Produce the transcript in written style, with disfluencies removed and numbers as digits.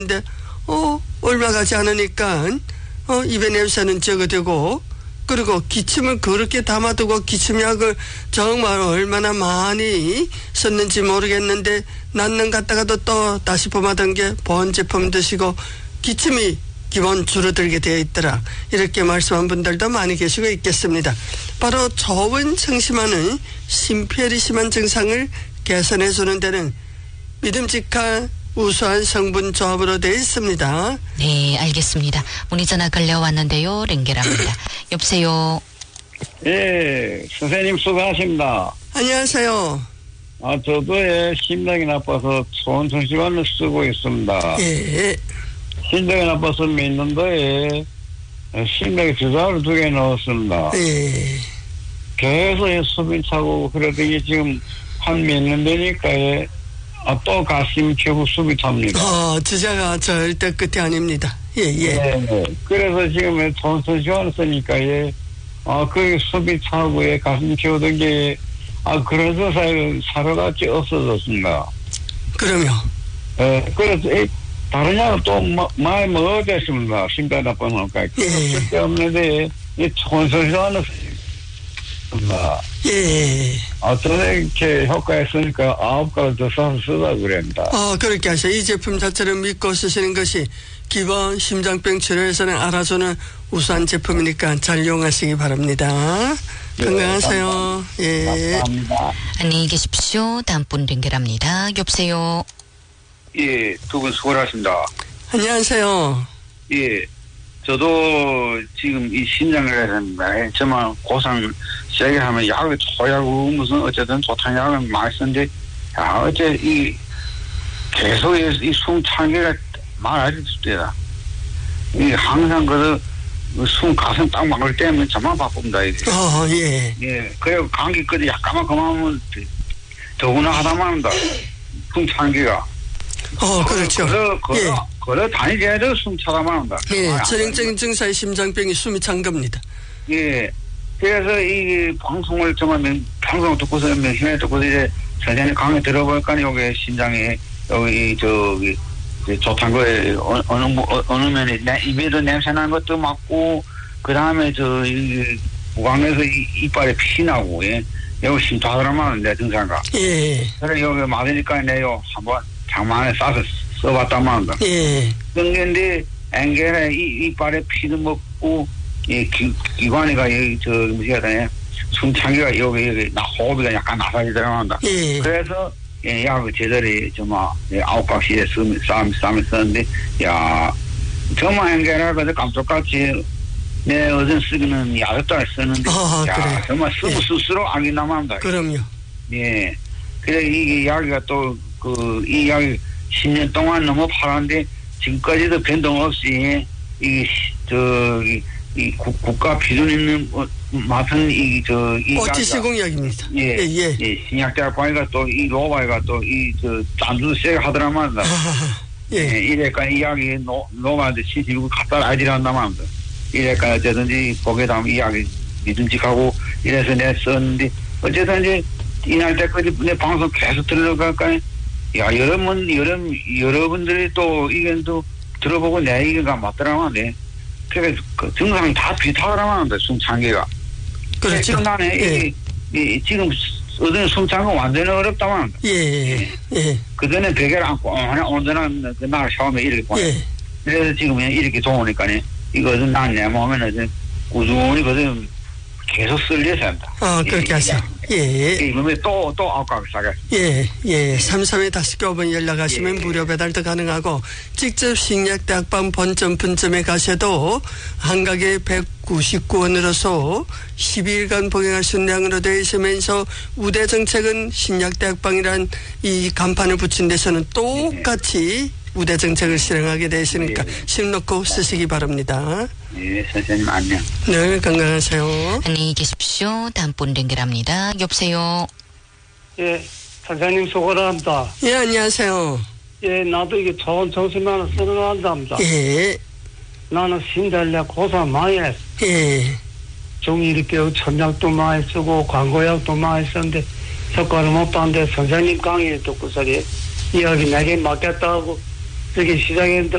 근데 얼마 가지 않으니까 입에 냄새는 적어되고, 그리고 기침을 그렇게 담아두고 기침약을 정말 얼마나 많이 썼는지 모르겠는데 낫는 갔다가도 또 다시 pom하던 게 보온 제품 드시고 기침이 기본 줄어들게 되어 있더라, 이렇게 말씀한 분들도 많이 계시고 있겠습니다. 바로 저온 청심환은 심폐열이 심한 증상을 개선해 주는 데는 믿음직한 우수한 성분 조합으로 되어 있습니다. 네, 알겠습니다. 문의 전화 걸려왔는데요. 랭게랍니다. 여보세요. 예, 선생님 수고하십니다. 안녕하세요. 저도 심장이 나빠서 소원 청심환을 쓰고 있습니다. 예. 심장이 나빠서 몇 년도에 심장에 주사를 2개 넣었습니다. 예. 계속 숨이 차고 그러더니 지금 한 몇 년 되니까 또 가슴이 겨우 숨이 찹니다. 주자가 절대 끝이 아닙니다. 예. 네. 그래서 지금 소원 청심환을 쓰니까 그게 숨이 차고 가슴이 겨우던 게 그래서 사료같이 없어졌습니다. 그럼요. 그래서 다른 약은 또 많이 먹어야 됐습니다. 심장 나쁜 것까지. 쓸데없는데 소원청심환을 씁니다. 예. 저는 이렇게 효과 있으니까 9가지 더 사서 쓰다 그랬습니다. 그렇게 하셔. 이 제품 자체를 믿고 쓰시는 것이 기본 심장병 치료에서는 알아주는 우수한 제품이니까 잘 이용하시기 바랍니다. 건강하세요. 예. 감사합니다. 안녕히 계십시오. 다음 분 랭게랍니다. 여보세요. 예, 두 분 수고하십니다. 안녕하세요. 예, 저도 지금 이 심장을 정말 고상 세게 하면 약을 초약하고 무슨 어쨌든 좋다는 약을 많이 쓰는데, 어째 계속 이 숨 차기가 말하지 못해요. 항상 숨 가슴 딱 막을 때면 정말 바쁩니다, 이게. 예. 예, 그리고 감기 끝에 약간만 그만하면 더구나 하다만 합니다. 숨 차기가. 그렇죠. 걸어 다니게 해도 숨 차다만 합니다. 예, 전형적인 증사의 심장병이 숨이 찬 겁니다. 예. 그래서 이 방송을 정말 방송을 듣고서 명심해 듣고서 이제 선생님 강의 들어볼까 여기 심장에 여기 좋다는 거에 어느 면에 입에도 냄새 나는 것도 맡고, 그 다음에 구강에서 이빨에 피 나고, 여기 심하더라만 하는데 증상가. 예. 그래 여기 맞으니까 내가 한번 장만에 싸서 써봤다만 한다. 예. 그런데 앵겔에 이빨에 피도 먹고, 기관이가 뭐지 하다네, 숨차기가 여기 호흡이 약간 나사지더라만 한다. 예. 그래서 약을 제대로 정말 9박씩에 싸움을 썼는데, 정말 앵겔에 그래서 깜짝같이 내 어제 쓰기는 약도 안 쓰는데, 그래요. 정말 쓰고 쓸수록 악이 남아한다. 그럼요. 예. 그래 이게 약이가 또 이 약이 10년 동안 너무 팔았는데 지금까지도 변동 없이 이 국가 비준 있는 맛은 꽃이 시공약입니다. 예. 신약대학 보니까 또 이 로바이가 또 짠주 세게 하더라만. 예. 이래까 이 약이 로바한테 76 갖다 알지란단 말입니다. 이래까 어쨌든지 거기에 담은 이 약이 믿음직하고 이래서 내가 썼는데, 어쨌든 이제 이날 때까지 내 방송 계속 들어가니까 여러분들이 또 의견도 들어보고 내 의견가 맞더라만. 그래 증상이 다 비슷하더라만. 숨 찬기가. 그렇죠. 나는 지금 어떤 숨 찬 거 완전히 어렵다만. 예. 그전에 베개를 안고 온전한 날 처음에 이렇게 보내. 그래서 지금 이렇게 좋으니까 이것은 난 내 몸에는 꾸준히 그것은 계속 쓸려서 한다. 그렇게 하세요. 예. 이번에 또 아까 사가. 예. 33에 다시 교번 연락하시면 무료 배달도 가능하고, 직접 식약대학방 본점 분점에 가셔도 한 가게 199원으로서 12일간 복용할 수 있는 양으로 되어 있으면서 우대 정책은 식약대학방이란 이 간판을 붙인 데서는 똑같이 우대 정책을 실행하게 되시니까 심 놓고 쓰시기 바랍니다. 예, 선생님 안녕. 네, 건강하세요. 안녕히 계십시오. 다음 분 랭게랍니다. 여보세요. 예, 선생님 수고합니다. 예, 안녕하세요. 예, 나도 이게 좋은 정신만을 쓰러간답니다. 예. 나는 신달래 고사 많이 했어. 예. 종이리뼈 천약도 많이 쓰고 광고약도 많이 썼는데 효과를 못 봤는데 선생님 강의 듣고서 이야기 내게 맞겠다고 저기 시장에